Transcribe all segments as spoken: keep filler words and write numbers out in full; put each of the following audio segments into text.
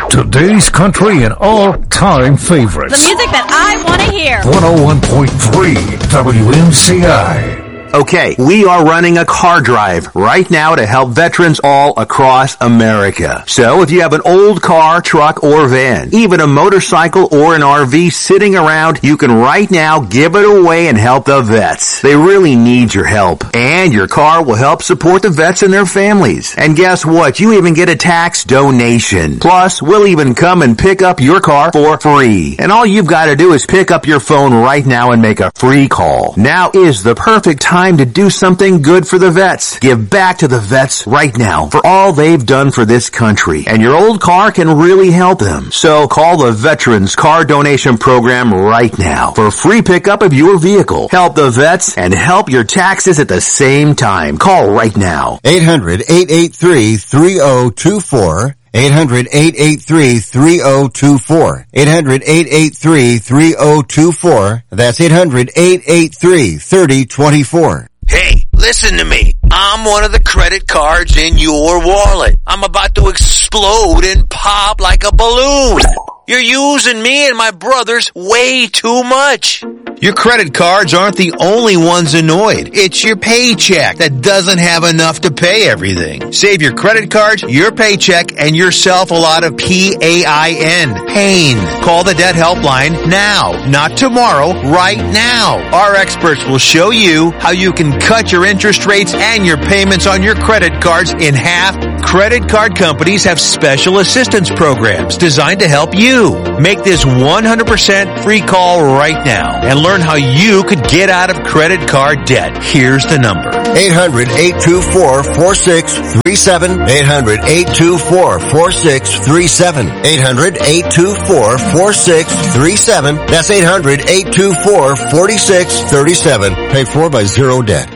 Today's country and all-time favorites. The music that I want to hear. one oh one point three W M C I. Okay, we are running a car drive right now to help veterans all across America. So if you have an old car, truck, or van, even a motorcycle or an R V sitting around, you can right now give it away and help the vets. They really need your help. And your car will help support the vets and their families. And guess what? You even get a tax donation. Plus, we'll even come and pick up your car for free. And all you've got to do is pick up your phone right now and make a free call. Now is the perfect time Time to do something good for the vets. Give back to the vets right now for all they've done for this country. And your old car can really help them. So call the Veterans Car Donation Program right now for free pickup of your vehicle. Help the vets and help your taxes at the same time. Call right now. eight hundred, eight eight three, three oh two four. eight hundred, eight eight three, three oh two four. eight hundred, eight eight three, three oh two four. That's eight hundred, eight eight three, three oh two four. Hey, listen to me. I'm one of the credit cards in your wallet. I'm about to explode and pop like a balloon. You're using me and my brothers way too much. Your credit cards aren't the only ones annoyed. It's your paycheck that doesn't have enough to pay everything. Save your credit cards, your paycheck, and yourself a lot of P A I N. Pain. Call the debt helpline now, not tomorrow, right now. Our experts will show you how you can cut your interest rates and your payments on your credit cards in half. Credit card companies have special assistance programs designed to help you. Make this one hundred percent free call right now and learn how you could get out of credit card debt. Here's the number. eight hundred, eight two four, four six three seven. eight hundred, eight two four, four six three seven. eight hundred, eight two four, four six three seven. That's eight hundred, eight two four, four six three seven. Paid for by Zero Debt.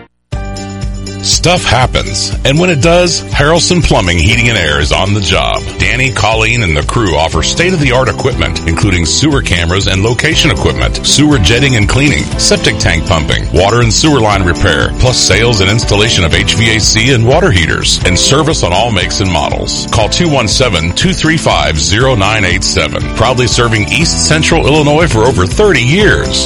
Stuff happens, and when it does, Harrelson Plumbing, Heating and Air is on the job. Danny, Colleen, and the crew offer state-of-the-art equipment, including sewer cameras and location equipment, sewer jetting and cleaning, septic tank pumping, water and sewer line repair, plus sales and installation of H V A C and water heaters, and service on all makes and models. Call two one seven, two three five, zero nine eight seven. Proudly serving East Central Illinois for over thirty years.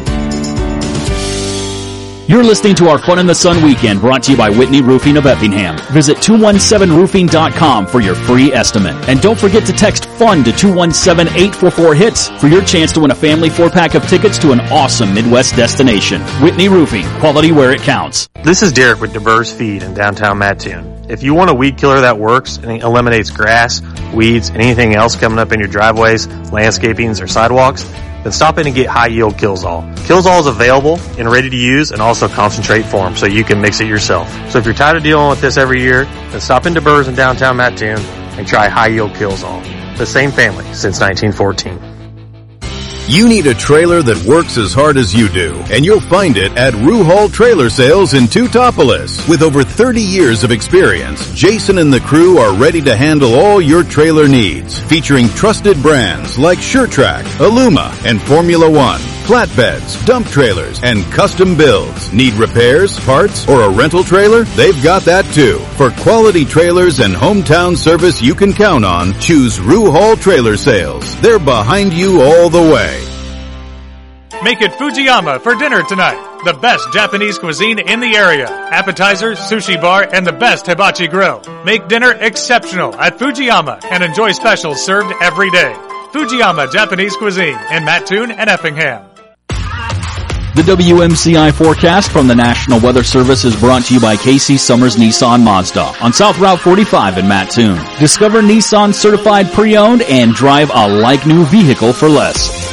You're listening to our Fun in the Sun weekend, brought to you by Whitney Roofing of Effingham. Visit two one seven roofing dot com for your free estimate. And don't forget to text FUN to two one seven, eight four four, HITS for your chance to win a family four-pack of tickets to an awesome Midwest destination. Whitney Roofing, quality where it counts. This is Derek with DeBurse Feed in downtown Mattoon. If you want a weed killer that works and eliminates grass, weeds, and anything else coming up in your driveways, landscapings, or sidewalks, then stop in and get High Yield Killzall. Killzall is available and ready to use and also concentrate form so you can mix it yourself. So if you're tired of dealing with this every year, then stop into Burrs in downtown Mattoon and try High Yield Killzall. The same family since nineteen fourteen. You need a trailer that works as hard as you do, and you'll find it at Ruhal Trailer Sales in Teutopolis. With over thirty years of experience, Jason and the crew are ready to handle all your trailer needs, featuring trusted brands like SureTrack, Aluma, and Formula One, flatbeds, dump trailers, and custom builds. Need repairs, parts, or a rental trailer? They've got that too. For quality trailers and hometown service you can count on, choose Ruhal Trailer Sales. They're behind you all the way. Make it Fujiyama for dinner tonight. The best Japanese cuisine in the area. Appetizers, sushi bar, and the best hibachi grill. Make dinner exceptional at Fujiyama and enjoy specials served every day. Fujiyama Japanese Cuisine in Mattoon and Effingham. The W M C I forecast from the National Weather Service is brought to you by Casey Summers Nissan Mazda on South Route forty-five in Mattoon. Discover Nissan certified pre-owned and drive a like-new vehicle for less.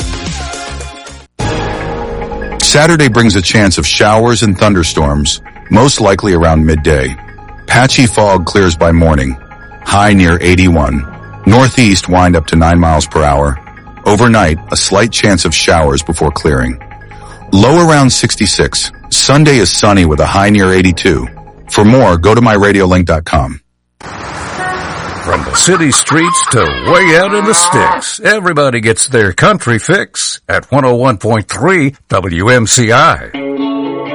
Saturday brings a chance of showers and thunderstorms, most likely around midday. Patchy fog clears by morning, high near eighty-one. Northeast wind up to nine miles per hour. Overnight, a slight chance of showers before clearing. Low around sixty-six. Sunday is sunny with a high near eighty-two. For more, go to my radio link dot com. From the city streets to way out in the sticks, everybody gets their country fix at one oh one point three W M C I.